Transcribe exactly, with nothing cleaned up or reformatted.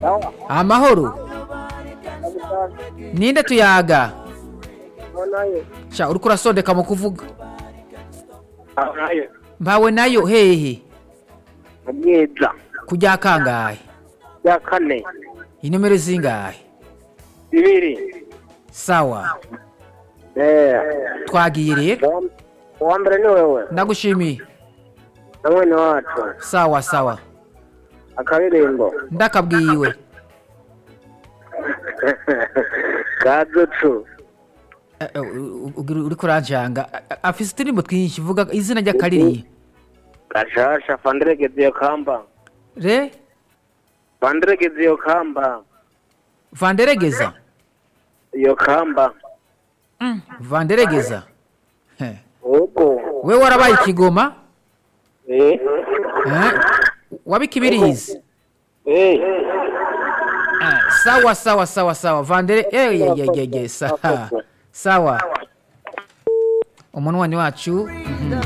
Amahoro. Ninde tuyaga? Sha uriko urasondeka mu kuvuga. Mbawe nayo hehe? Mwiza. Kujya kangahe? Ya kane. Inomero zingahe? Ibiri. Sawa. Eh. Twagiye rero. Uwa mbere ni wewe. Ndagushimiye. Namwe wacu. Sawa sawa. Akaririmbo. Ndakabwiwe. Kaducu. Uri kuranjanga. Afise indirimbo twinshi vuga izina ry'akaririye. Gashasha Vandregeze yo kamba. Re? Vandregeze yo kamba. Vanderegeza? Yo kamba. Mm, Vanderegeza. He. Ogo. We warabaye ikigoma? Eh. Eh? Wabikibirizi? Eh. Ah, sawa sawa sawa sawa. Vandere eh ye ye ye sawa. Sawa. Umuntu wani wacu. Mm -hmm.